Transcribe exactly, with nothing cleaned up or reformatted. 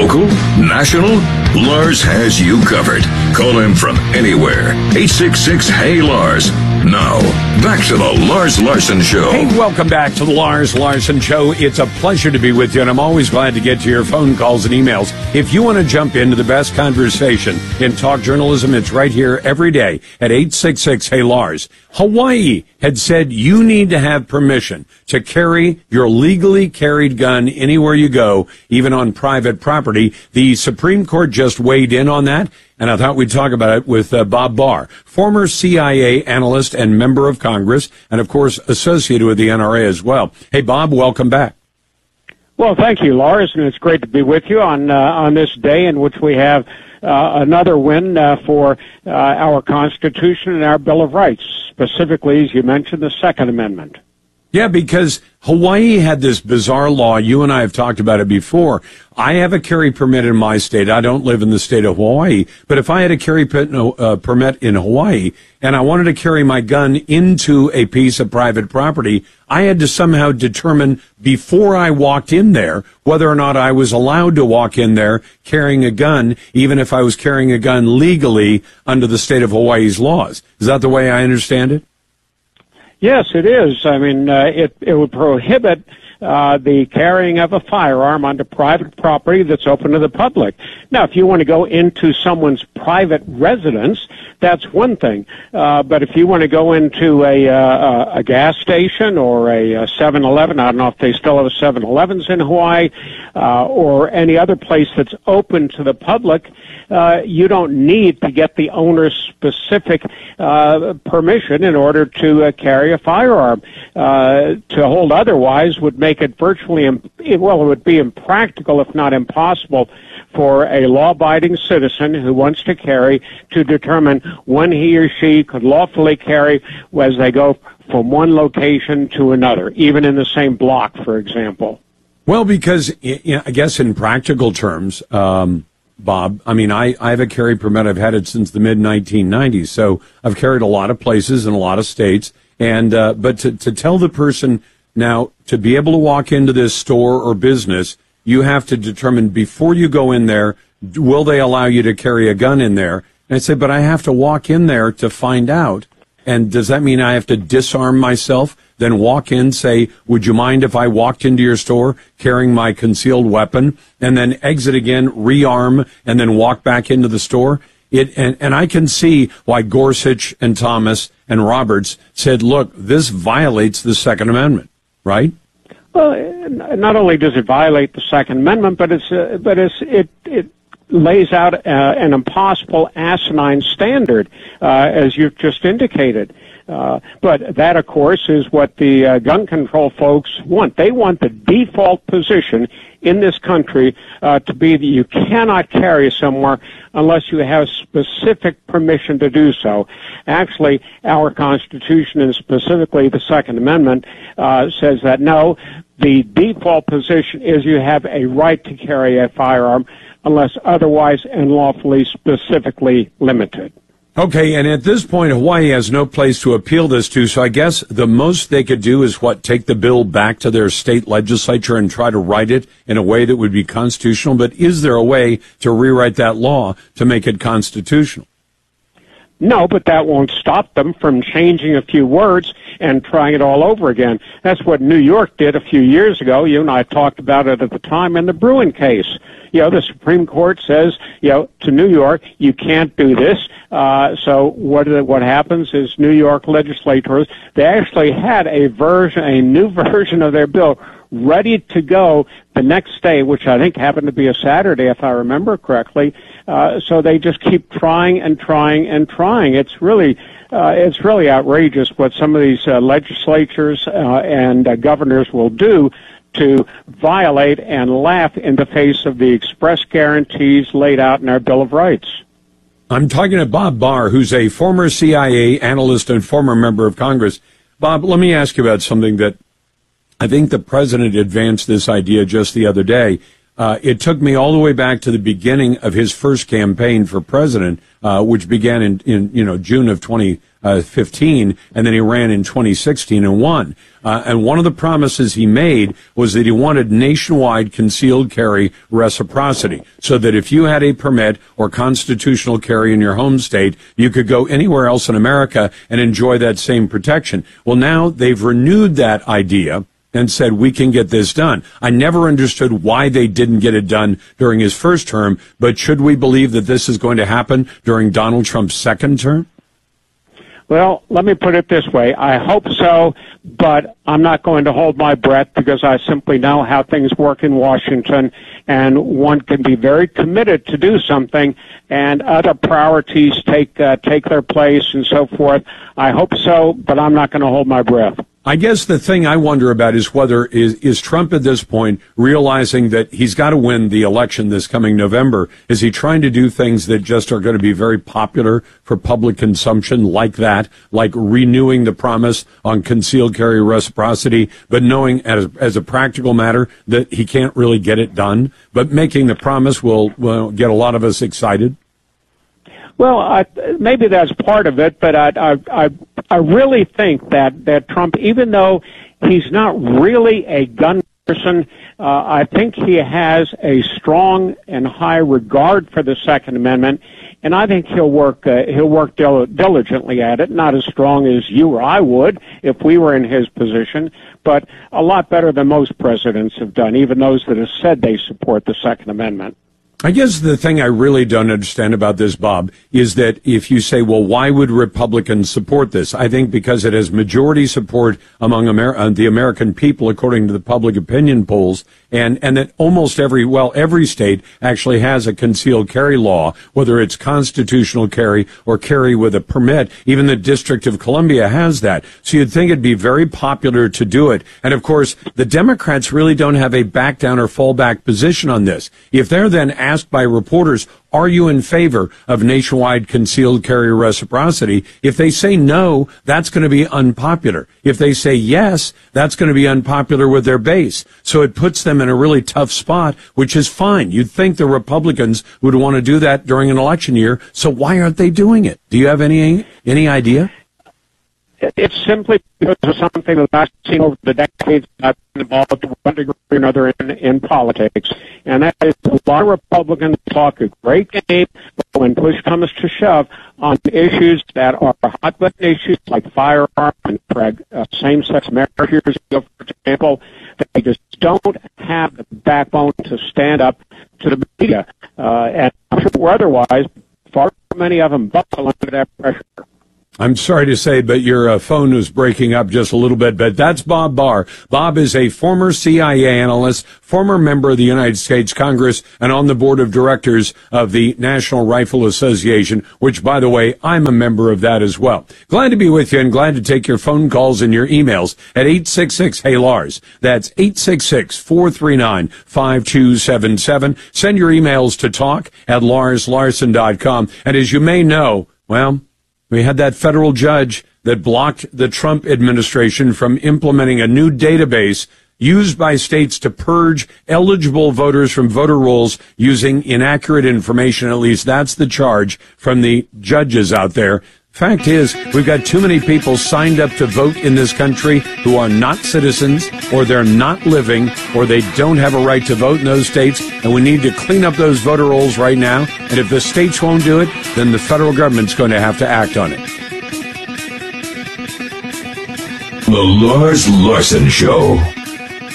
Local, national, Lars has you covered. Call him from anywhere. eight six six, Hey Lars. Now, back to the Lars Larson Show. Hey, welcome back to the Lars Larson Show. It's a pleasure to be with you, and I'm always glad to get to your phone calls and emails. If you want to jump into the best conversation in talk journalism, it's right here every day at eight six six, Hey Lars. Hawaii had said you need to have permission to carry your legally carried gun anywhere you go, even on private property. The Supreme Court just weighed in on that, and I thought we'd talk about it with uh, Bob Barr, former C I A analyst and member of Congress, and, of course, associated with the N R A as well. Hey, Bob, welcome back. Well, thank you, Lars, and it's great to be with you on uh, on this day in which we have uh, another win uh, for uh, our Constitution and our Bill of Rights, specifically, as you mentioned, the Second Amendment. Yeah, because Hawaii had this bizarre law. You and I have talked about it before. I have a carry permit in my state. I don't live in the state of Hawaii. But if I had a carry uh, permit in Hawaii and I wanted to carry my gun into a piece of private property, I had to somehow determine before I walked in there whether or not I was allowed to walk in there carrying a gun, even if I was carrying a gun legally under the state of Hawaii's laws. Is that the way I understand it? Yes, it is. I mean, uh, it, it would prohibit uh, the carrying of a firearm onto private property that's open to the public. Now, if you want to go into someone's private residence, that's one thing. Uh, but if you want to go into a, uh, a gas station or a seven eleven, I don't know if they still have seven elevens in Hawaii, uh, or any other place that's open to the public, uh, you don't need to get the owner's specific uh, permission in order to uh, carry a firearm. Uh, to hold otherwise would make it virtually, imp- well, it would be impractical, if not impossible, for a law-abiding citizen who wants to carry to determine when he or she could lawfully carry as they go from one location to another, even in the same block, for example. Well, because I guess in practical terms, um, Bob, I mean, I, I have a carry permit. I've had it since the mid nineteen nineties, so I've carried a lot of places in a lot of states. And uh, but to, to tell the person now to be able to walk into this store or business, you have to determine before you go in there, will they allow you to carry a gun in there? And I say, but I have to walk in there to find out. And does that mean I have to disarm myself, then walk in, say, would you mind if I walked into your store carrying my concealed weapon, and then exit again, rearm, and then walk back into the store? It, and, and I can see why Gorsuch and Thomas and Roberts said, look, this violates the Second Amendment, right? Well, not only does it violate the Second Amendment, but it's uh, but it's, it it lays out uh, an impossible, asinine standard, uh, as you've just indicated. Uh, but that, of course, is what the uh, gun control folks want. They want the default position in this country uh, to be that you cannot carry somewhere unless you have specific permission to do so. Actually, our Constitution, and specifically the Second Amendment, uh, says that no, the default position is you have a right to carry a firearm unless otherwise and lawfully specifically limited. Okay, and at this point, Hawaii has no place to appeal this to, so I guess the most they could do is, what, take the bill back to their state legislature and try to write it in a way that would be constitutional? But is there a way to rewrite that law to make it constitutional? No, but that won't stop them from changing a few words and trying it all over again. That's what New York did a few years ago. You and I talked about it at the time in the Bruen case. You know, the Supreme Court says, you know, to New York, you can't do this. Uh, so what what happens is New York legislators, they actually had a version, a new version of their bill ready to go the next day, which I think happened to be a Saturday, if I remember correctly. Uh, so they just keep trying and trying and trying. It's really uh, it's really outrageous what some of these uh, legislatures uh, and uh, governors will do to violate and laugh in the face of the express guarantees laid out in our Bill of Rights. I'm talking to Bob Barr, who's a former C I A analyst and former member of Congress. Bob, let me ask you about something that I think the president advanced this idea just the other day. Uh, it took me all the way back to the beginning of his first campaign for president, uh, which began in, in you know June of twenty fifteen, and then he ran in twenty sixteen and won. Uh, and one of the promises he made was that he wanted nationwide concealed carry reciprocity, so that if you had a permit or constitutional carry in your home state, you could go anywhere else in America and enjoy that same protection. Well, now they've renewed that idea and said, we can get this done. I never understood why they didn't get it done during his first term, but should we believe that this is going to happen during Donald Trump's second term? Well, let me put it this way. I hope so, but I'm not going to hold my breath because I simply know how things work in Washington, and one can be very committed to do something, and other priorities take uh, take their place and so forth. I hope so, but I'm not going to hold my breath. I guess the thing I wonder about is whether is, is Trump at this point realizing that he's got to win the election this coming November? Is he trying to do things that just are going to be very popular for public consumption like that, like renewing the promise on concealed carry reciprocity, but knowing as, as a practical matter that he can't really get it done, but making the promise will, will get a lot of us excited? Well, I, maybe that's part of it, but I, I, I, I really think that, that Trump, even though he's not really a gun person, uh, I think he has a strong and high regard for the Second Amendment, and I think he'll work uh, he'll work dil- diligently at it. Not as strong as you or I would if we were in his position, but a lot better than most presidents have done, even those that have said they support the Second Amendment. I guess the thing I really don't understand about this, Bob, is that if you say, well, why would Republicans support this? I think because it has majority support among Amer- uh, the American people, according to the public opinion polls, and, and that almost every, well, every state actually has a concealed carry law, whether it's constitutional carry or carry with a permit. Even the District of Columbia has that. So you'd think it'd be very popular to do it. And of course, the Democrats really don't have a back down or fallback position on this. If they're then asked by reporters, are you in favor of nationwide concealed carry reciprocity? If they say no, that's going to be unpopular. If they say yes, that's going to be unpopular with their base. So it puts them in a really tough spot, which is fine. You'd think the Republicans would want to do that during an election year. So why aren't they doing it? Do you have any any idea? It's simply because of something that I've seen over the decades I've been involved to one degree or another in, in politics, and that is a lot of Republicans talk a great game, but when push comes to shove on issues that are hot button issues like firearms and uh, same-sex marriage, for example, they just don't have the backbone to stand up to the media, uh, and I'm sure otherwise, far too many of them buckle under that pressure. I'm sorry to say, but your uh, phone was breaking up just a little bit, but that's Bob Barr. Bob is a former C I A analyst, former member of the United States Congress, and on the board of directors of the National Rifle Association, which, by the way, I'm a member of that as well. Glad to be with you and glad to take your phone calls and your emails at eight six six, Hey Lars. That's eight six six, four three nine, five two seven seven. Send your emails to talk at lars larson dot com. And as you may know, well, we had that federal judge that blocked the Trump administration from implementing a new database used by states to purge eligible voters from voter rolls using inaccurate information. At least that's the charge from the judges out there. Fact is, we've got too many people signed up to vote in this country who are not citizens, or they're not living, or they don't have a right to vote in those states, and we need to clean up those voter rolls right now. And if the states won't do it, then the federal government's going to have to act on it. The Lars Larson Show.